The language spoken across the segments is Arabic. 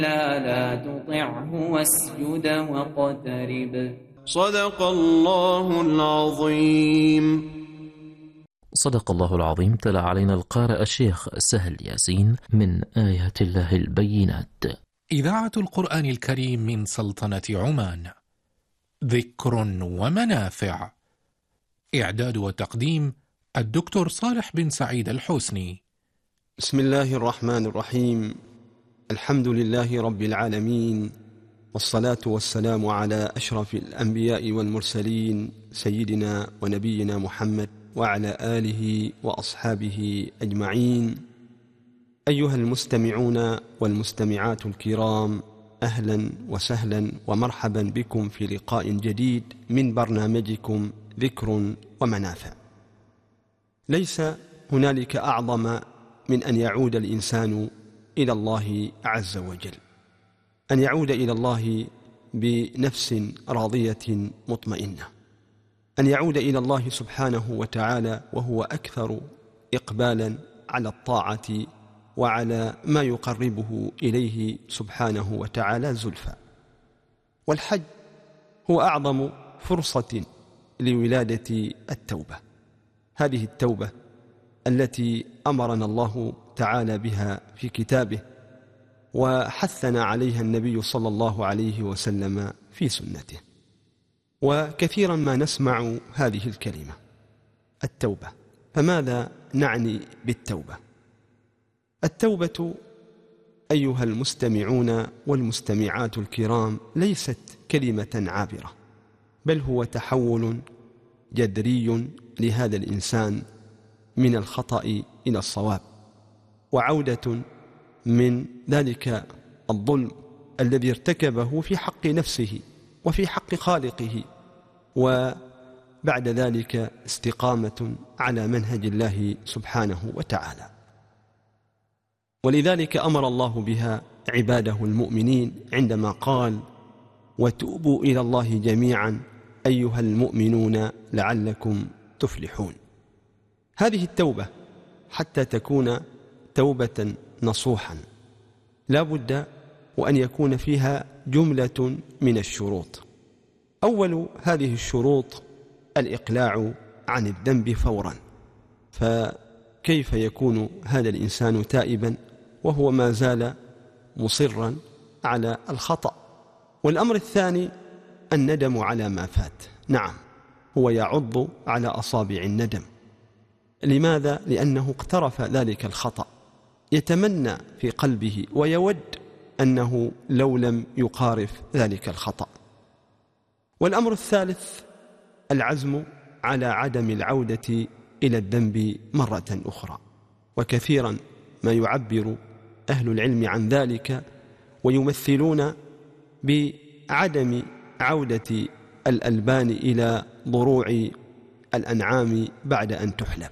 لا تطعه واسجد واقترب. صدق الله العظيم. صدق الله العظيم. تلا علينا القارئ الشيخ سهل ياسين من آيات الله البينات. إذاعة القرآن الكريم من سلطنة عمان. ذكر ومنافع. إعداد وتقديم الدكتور صالح بن سعيد الحسني. بسم الله الرحمن الرحيم. الحمد لله رب العالمين، والصلاة والسلام على أشرف الأنبياء والمرسلين سيدنا ونبينا محمد وعلى آله وأصحابه أجمعين. أيها المستمعون والمستمعات الكرام، أهلا وسهلا ومرحبا بكم في لقاء جديد من برنامجكم ذكر ومنافع. ليس هنالك أعظم من أن يعود الإنسان إلى الله عز وجل، أن يعود إلى الله بنفس راضية مطمئنة، أن يعود إلى الله سبحانه وتعالى وهو أكثر إقبالا على الطاعة وعلى ما يقربه إليه سبحانه وتعالى زلفى. والحج هو أعظم فرصة لولادة التوبة، هذه التوبة التي أمرنا الله تعالى بها في كتابه وحثنا عليها النبي صلى الله عليه وسلم في سنته. وكثيرا ما نسمع هذه الكلمة التوبة، فماذا نعني بالتوبة؟ التوبة أيها المستمعون والمستمعات الكرام ليست كلمة عابرة، بل هو تحول جذري لهذا الإنسان من الخطأ إلى الصواب، وعودة من ذلك الظلم الذي ارتكبه في حق نفسه وفي حق خالقه، وبعد ذلك استقامة على منهج الله سبحانه وتعالى. ولذلك أمر الله بها عباده المؤمنين عندما قال: وتوبوا إلى الله جميعا أيها المؤمنون لعلكم تفلحون. هذه التوبة حتى تكون توبة نصوحا لا بد وأن يكون فيها جملة من الشروط. أول هذه الشروط الإقلاع عن الذنب فورا، فكيف يكون هذا الإنسان تائبا وهو ما زال مصرا على الخطأ؟ والأمر الثاني الندم على ما فات. نعم، هو يعض على أصابع الندم. لماذا؟ لأنه اقترف ذلك الخطأ، يتمنى في قلبه ويود أنه لو لم يقارف ذلك الخطأ. والأمر الثالث العزم على عدم العودة إلى الذنب مرة أخرى، وكثيرا ما يعبر أهل العلم عن ذلك ويمثلون بعدم عودة الألبان إلى ضروع الأنعام بعد أن تحلب.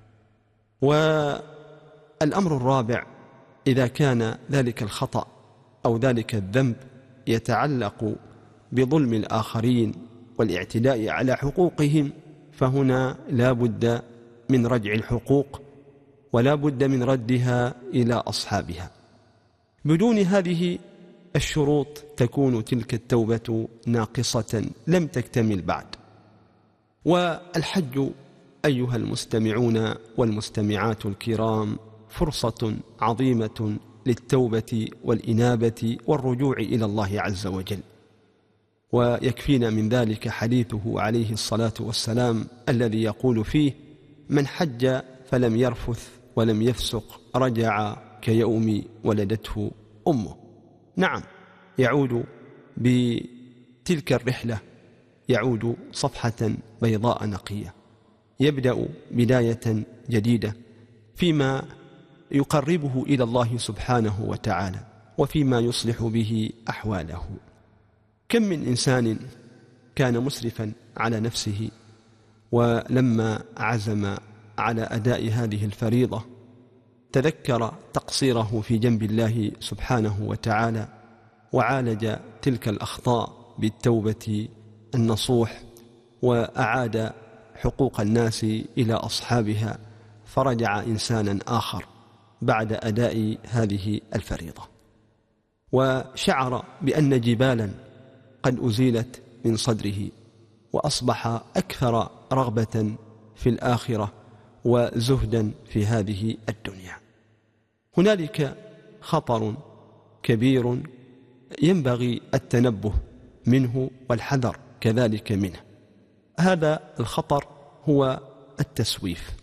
والأمر الرابع إذا كان ذلك الخطأ أو ذلك الذنب يتعلق بظلم الآخرين والاعتداء على حقوقهم، فهنا لا بد من رجع الحقوق ولا بد من ردها إلى أصحابها. بدون هذه الشروط تكون تلك التوبة ناقصة لم تكتمل بعد. والحج أيها المستمعون والمستمعات الكرام فرصة عظيمة للتوبة والإنابة والرجوع إلى الله عز وجل. ويكفينا من ذلك حديثه عليه الصلاة والسلام الذي يقول فيه: من حج فلم يرفث ولم يفسق رجع كيوم ولدته أمه. نعم، يعود بتلك الرحلة، يعود صفحة بيضاء نقية، يبدأ بداية جديدة فيما يقربه إلى الله سبحانه وتعالى وفيما يصلح به أحواله. كم من إنسان كان مسرفا على نفسه، ولما عزم على أداء هذه الفريضة تذكر تقصيره في جنب الله سبحانه وتعالى وعالج تلك الأخطاء بالتوبة النصوح، وأعاد حقوق الناس إلى أصحابها، فرجع إنسانا آخر بعد أداء هذه الفريضة. وشعر بأن جبالا قد أزيلت من صدره، وأصبح أكثر رغبة في الآخرة وزهدا في هذه الدنيا. هنالك خطر كبير ينبغي التنبه منه والحذر كذلك منه. هذا الخطر هو التسويف،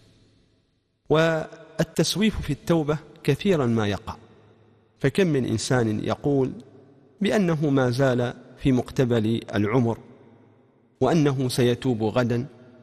والتسويف في التوبة كثيرا ما يقع، فكم من إنسان يقول بأنه ما زال في مقتبل العمر وأنه سيتوب غدا،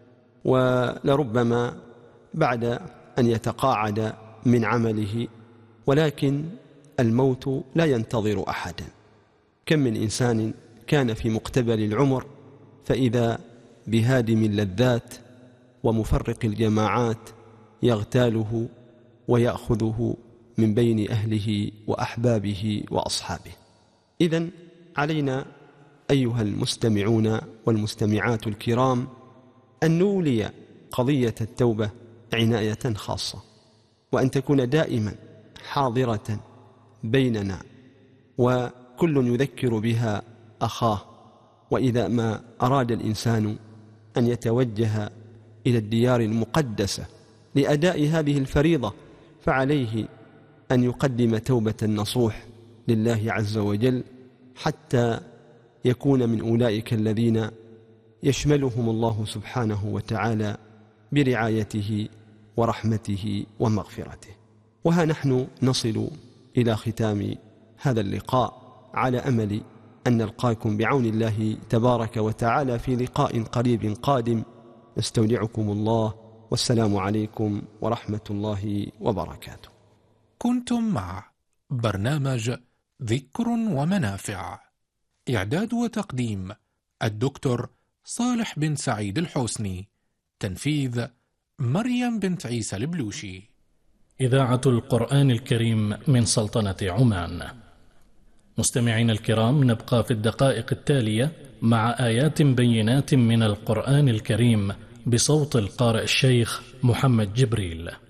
ولربما بعد أن يتقاعد من عمله، ولكن الموت لا ينتظر أحدا. كم من إنسان كان في مقتبل العمر فإذا بهادم اللذات ومفرق الجماعات يغتاله ويأخذه من بين أهله وأحبابه وأصحابه. إذن علينا أيها المستمعون والمستمعات الكرام أن نولي قضية التوبة عناية خاصة، وأن تكون دائما حاضرة بيننا، وكل يذكر بها أخاه. وإذا ما أراد الإنسان أن يتوجه إلى الديار المقدسة لأداء هذه الفريضة فعليه أن يقدم توبة نصوح لله عز وجل، حتى يكون من أولئك الذين يشملهم الله سبحانه وتعالى برعايته ورحمته ومغفرته. وها نحن نصل إلى ختام هذا اللقاء، على أمل أن نلقاكم بعون الله تبارك وتعالى في لقاء قريب قادم. نستودعكم الله، والسلام عليكم ورحمة الله وبركاته. كنتم مع برنامج ذكر ومنافع، إعداد وتقديم الدكتور صالح بن سعيد الحوسني، تنفيذ مريم بنت عيسى البلوشي. إذاعة القرآن الكريم من سلطنة عمان. مستمعين الكرام، نبقى في الدقائق التالية مع آيات بينات من القرآن الكريم بصوت القارئ الشيخ محمد جبريل.